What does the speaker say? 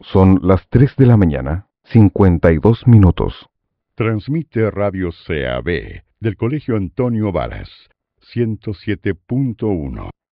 Son las 3 de la mañana, 52 minutos. Transmite Radio CAB del Colegio Antonio Varas, 107.1.